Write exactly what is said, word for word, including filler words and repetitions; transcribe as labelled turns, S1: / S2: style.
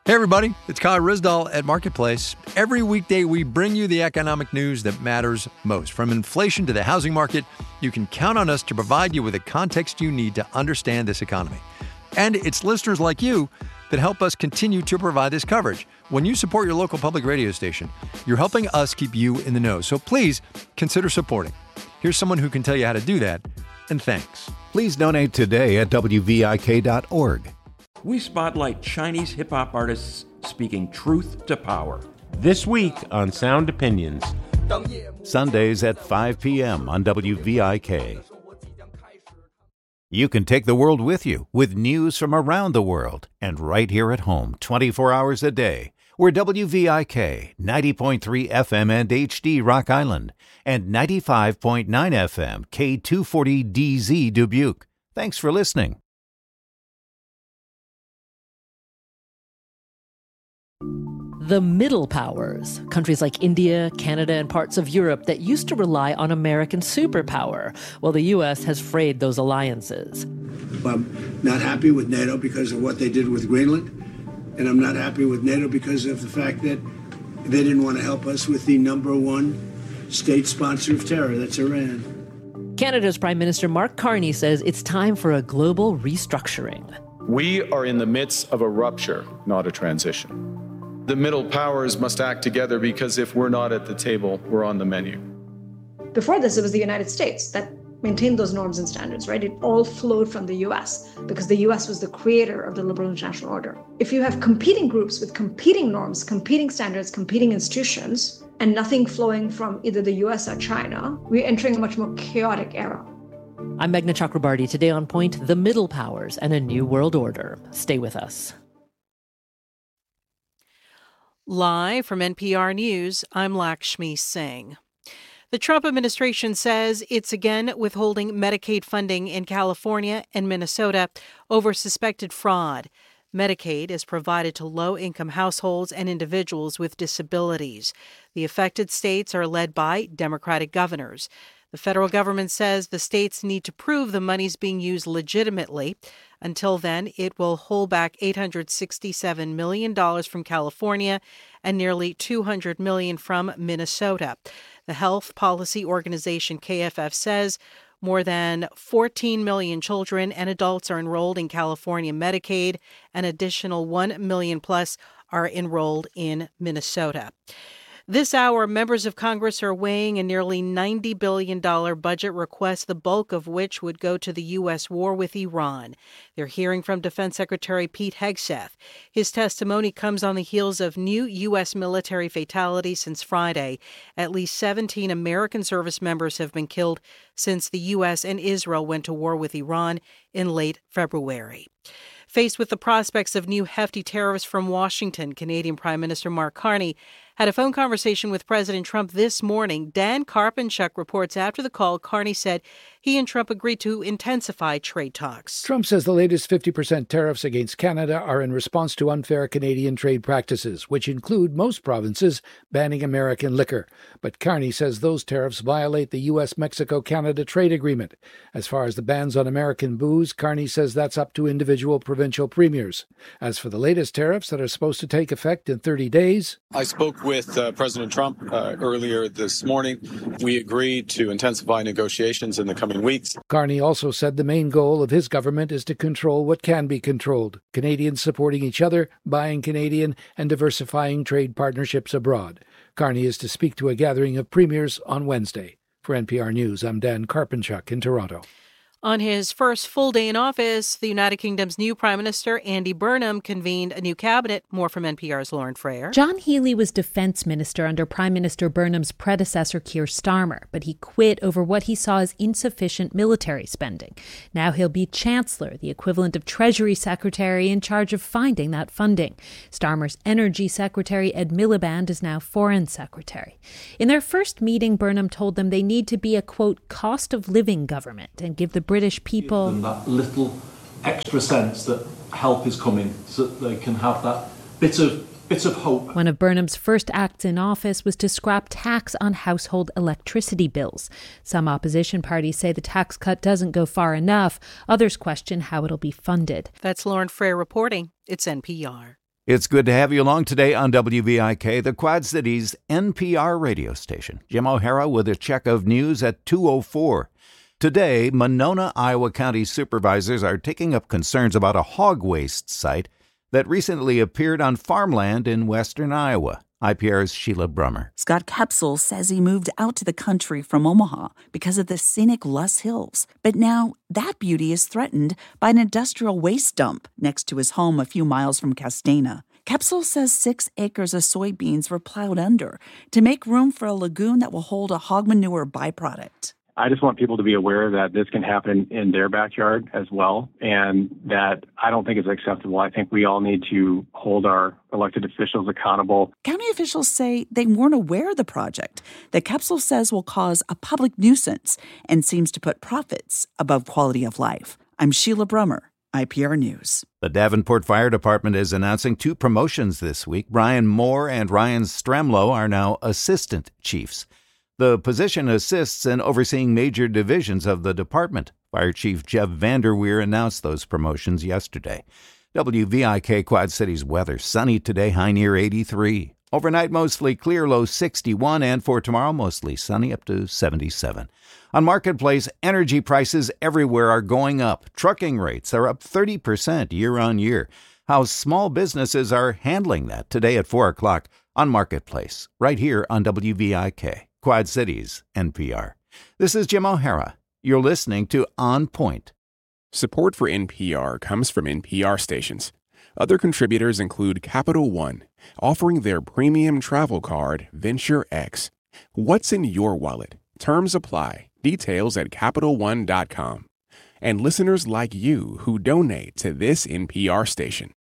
S1: Hey everybody, it's Kyle Rizdal at Marketplace. Every weekday we bring you the economic news that matters most. From inflation to the housing market, you can count on us to provide you with the context you need to understand this economy. And it's listeners like you that help us continue to provide this coverage. When you support your local public radio station, you're helping us keep you in the know. So please consider supporting. Here's someone who can tell you how to do that, and thanks.
S2: Please donate today at W V I K dot org.
S3: We spotlight Chinese hip-hop artists speaking truth to power.
S4: This week on Sound Opinions.
S2: Sundays at five p.m. on W V I K. You can take the world with you with news from around the world and right here at home twenty-four hours a day. We're W V I K, ninety point three F M and H D Rock Island, and ninety-five point nine F M K two forty D Z Dubuque. Thanks for listening.
S5: The middle powers, countries like India, Canada, and parts of Europe that used to rely on American superpower, while the U S has frayed those alliances.
S6: I'm not happy with NATO because of what they did with Greenland, and I'm not happy with NATO because of the fact that they didn't want to help us with the number one state sponsor of terror, that's Iran.
S5: Canada's Prime Minister Mark Carney says it's time for a global restructuring.
S7: We are in the midst of a rupture, not a transition. The middle powers must act together because if we're not at the table, we're on the menu.
S8: Before this, it was the United States that maintained those norms and standards, right? It all flowed from the U S because the U S was the creator of the liberal international order. If you have competing groups with competing norms, competing standards, competing institutions, and nothing flowing from either the U S or China, we're entering a much more chaotic era.
S5: I'm Meghna Chakrabarti. Today on Point, the middle powers and a new world order. Stay with us.
S9: Live from N P R News, I'm Lakshmi Singh. The Trump administration says it's again withholding Medicaid funding in California and Minnesota over suspected fraud. Medicaid is provided to low-income households and individuals with disabilities. The affected states are led by Democratic governors. The federal government says the states need to prove the money's being used legitimately. Until then, it will hold back eight hundred sixty-seven million dollars from California and nearly two hundred million dollars from Minnesota. The health policy organization K F F says more than fourteen million children and adults are enrolled in California Medicaid. An additional one million plus are enrolled in Minnesota. This hour, members of Congress are weighing a nearly ninety billion dollars budget request, the bulk of which would go to the U S war with Iran. They're hearing from Defense Secretary Pete Hegseth. His testimony comes on the heels of new U S military fatalities since Friday. At least seventeen American service members have been killed since the U S and Israel went to war with Iran in late February. Faced with the prospects of new hefty tariffs from Washington, Canadian Prime Minister Mark Carney had a phone conversation with President Trump this morning. Dan Karpenchuk reports after the call, Carney said he and Trump agreed to intensify trade talks.
S10: Trump says the latest fifty percent tariffs against Canada are in response to unfair Canadian trade practices, which include most provinces banning American liquor. But Carney says those tariffs violate the U S Mexico Canada trade agreement. As far as the bans on American booze, Carney says that's up to individual provincial premiers. As for the latest tariffs that are supposed to take effect in thirty days,
S7: I spoke with uh, President Trump uh, earlier this morning. We agreed to intensify negotiations in the coming weeks.
S10: Carney also said the main goal of his government is to control what can be controlled, Canadians supporting each other, buying Canadian, and diversifying trade partnerships abroad. Carney is to speak to a gathering of premiers on Wednesday. For N P R News, I'm Dan Karpenchuk in Toronto.
S9: On his first full day in office, the United Kingdom's new Prime Minister, Andy Burnham, convened a new cabinet. More from N P R's Lauren Frayer.
S11: John Healey was defense minister under Prime Minister Burnham's predecessor, Keir Starmer, but he quit over what he saw as insufficient military spending. Now he'll be chancellor, the equivalent of Treasury Secretary in charge of finding that funding. Starmer's energy secretary, Ed Miliband, is now foreign secretary. In their first meeting, Burnham told them they need to be a, quote, cost of living government and give the British people
S12: give them that little extra sense that help is coming, so that they can have that bit of bit of hope.
S11: One of Burnham's first acts in office was to scrap tax on household electricity bills. Some opposition parties say the tax cut doesn't go far enough. Others question how it'll be funded.
S9: That's Lauren Frayer reporting. It's N P R.
S2: It's good to have you along today on W V I K, the Quad Cities N P R radio station. Jim O'Hara with a check of news at two oh four. Today, Monona, Iowa County supervisors are taking up concerns about a hog waste site that recently appeared on farmland in western Iowa. I P R's Sheila Brummer.
S13: Scott Kepsel says he moved out to the country from Omaha because of the scenic Luss Hills. But now that beauty is threatened by an industrial waste dump next to his home a few miles from Castana. Kepsel says six acres of soybeans were plowed under to make room for a lagoon that will hold a hog manure byproduct.
S14: I just want people to be aware that this can happen in their backyard as well, and that I don't think it's acceptable. I think we all need to hold our elected officials accountable.
S13: County officials say they weren't aware of the project that Kepsel says will cause a public nuisance and seems to put profits above quality of life. I'm Sheila Brummer, I P R News.
S2: The Davenport Fire Department is announcing two promotions this week. Brian Moore and Ryan Stremlow are now assistant chiefs. The position assists in overseeing major divisions of the department. Fire Chief Jeff Vanderweer announced those promotions yesterday. W V I K Quad Cities weather. Sunny today, high near eighty-three. Overnight, mostly clear, low sixty-one. And for tomorrow, mostly sunny, up to seventy-seven. On Marketplace, energy prices everywhere are going up. Trucking rates are up thirty percent year on year. How small businesses are handling that today at four o'clock on Marketplace, right here on W V I K. Quad Cities, N P R. This is Jim O'Hara. You're listening to On Point.
S15: Support for N P R comes from N P R stations. Other contributors include Capital One, offering their premium travel card, Venture X. What's in your wallet? Terms apply. Details at Capital One dot com. And listeners like you who donate to this N P R station.